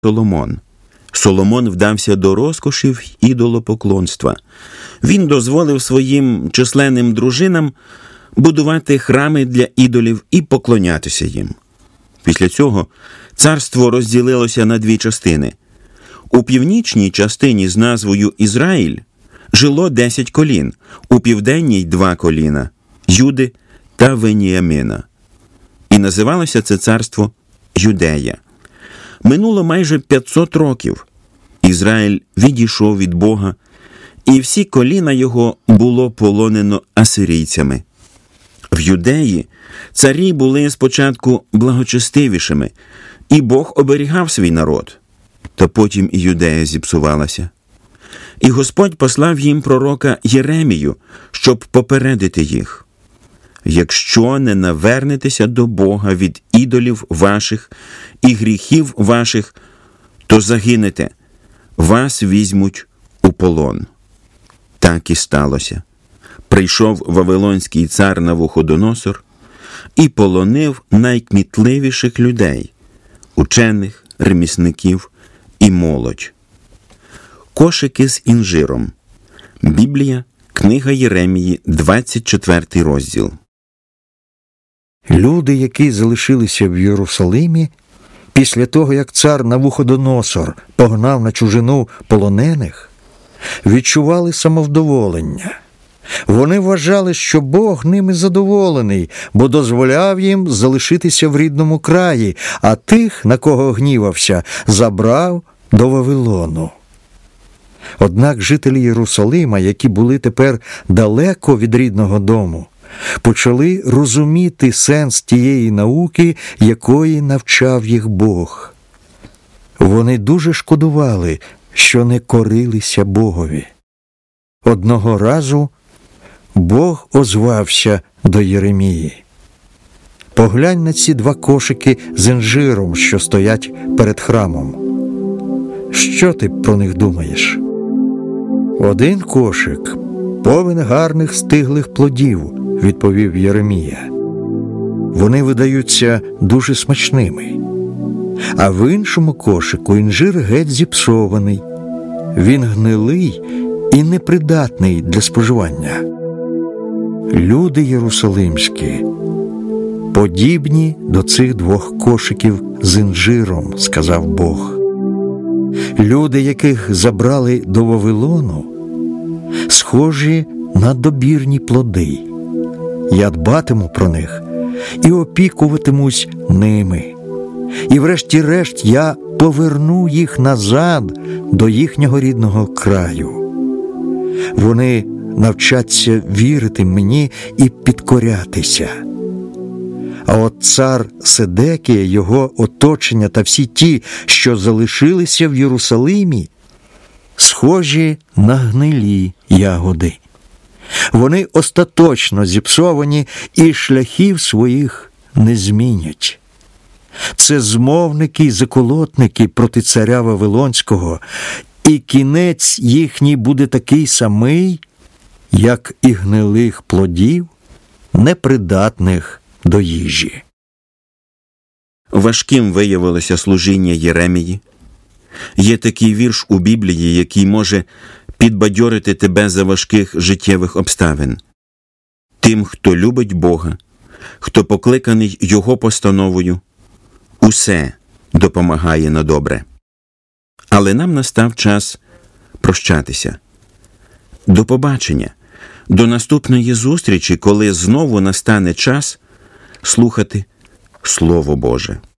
Соломон. Соломон вдався до розкошів й ідолопоклонства. Він дозволив своїм численним дружинам будувати храми для ідолів і поклонятися їм. Після цього царство розділилося на дві частини. У північній частині з назвою Ізраїль жило 10 колін, у південній 2 коліна – Юди та Веніамина. І називалося це царство Юдея. Минуло майже 500 років. Ізраїль відійшов від Бога, і всі коліна його було полонено асирійцями. В Юдеї царі були спочатку благочестивішими, і Бог оберігав свій народ. Та потім і Юдея зіпсувалася. І Господь послав їм пророка Єремію, щоб попередити їх. «Якщо не навернетеся до Бога від ідолів ваших і гріхів ваших, то загинете, вас візьмуть у полон». Так і сталося. Прийшов вавилонський цар Навуходоносор і полонив найкмітливіших людей – учених, ремісників і молодь. Кошики з інжиром. Біблія, книга Єремії, 24 розділ. Люди, які залишилися в Єрусалимі, після того, як цар Навуходоносор погнав на чужину полонених, відчували самовдоволення. Вони вважали, що Бог ними задоволений, бо дозволяв їм залишитися в рідному краї, а тих, на кого гнівався, забрав до Вавилону. Однак жителі Єрусалима, які були тепер далеко від рідного дому, почали розуміти сенс тієї науки, якої навчав їх Бог. Вони дуже шкодували, що не корилися Богові. Одного разу Бог озвався до Єремії. «Поглянь на ці 2 кошики з інжиром, що стоять перед храмом. Що ти про них думаєш?» «Один кошик повен гарних стиглих плодів», – відповів Єремія. «Вони видаються дуже смачними. А в іншому кошику інжир геть зіпсований. Він гнилий і непридатний для споживання». Люди єрусалимські подібні до цих 2 кошиків з інжиром, сказав Бог. Люди, яких забрали до Вавилону, схожі на добірні плоди. Я дбатиму про них і опікуватимусь ними. І врешті-решт я поверну їх назад до їхнього рідного краю. Вони навчаться вірити мені і підкорятися. А от цар Седекія, його оточення та всі ті, що залишилися в Єрусалимі, схожі на гнилі ягоди. Вони остаточно зіпсовані і шляхів своїх не змінять. Це змовники й заколотники проти царя Вавилонського, і кінець їхній буде такий самий, як і гнилих плодів, непридатних до їжі. Важким виявилося служіння Єремії. Є такий вірш у Біблії, який може підбадьорити тебе за важких життєвих обставин. Тим, хто любить Бога, хто покликаний Його постановою, усе допомагає на добре. Але нам настав час прощатися. До побачення, до наступної зустрічі, коли знову настане час слухати Слово Боже.